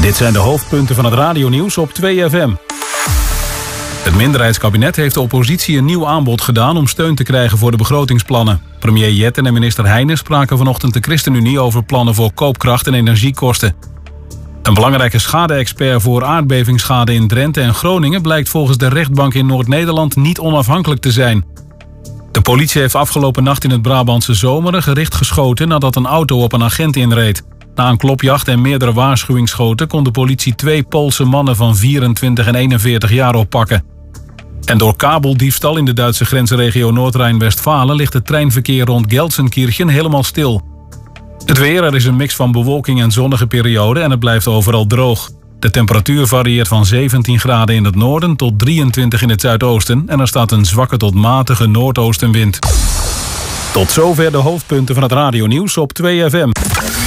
Dit zijn de hoofdpunten van het radionieuws op 2FM. Het minderheidskabinet heeft de oppositie een nieuw aanbod gedaan om steun te krijgen voor de begrotingsplannen. Premier Jetten en minister Heijnen spraken vanochtend de ChristenUnie over plannen voor koopkracht en energiekosten. Een belangrijke schade-expert voor aardbevingsschade in Drenthe en Groningen blijkt volgens de rechtbank in Noord-Nederland niet onafhankelijk te zijn. De politie heeft afgelopen nacht in het Brabantse Zomeren gericht geschoten nadat een auto op een agent inreed. Na een klopjacht en meerdere waarschuwingsschoten kon de politie 2 Poolse mannen van 24 en 41 jaar oppakken. En door kabeldiefstal in de Duitse grensregio Noord-Rijn-Westfalen ligt het treinverkeer rond Gelsenkirchen helemaal stil. Het weer, er is een mix van bewolking en zonnige perioden en het blijft overal droog. De temperatuur varieert van 17 graden in het noorden tot 23 in het zuidoosten en er staat een zwakke tot matige noordoostenwind. Tot zover de hoofdpunten van het radionieuws op 2FM.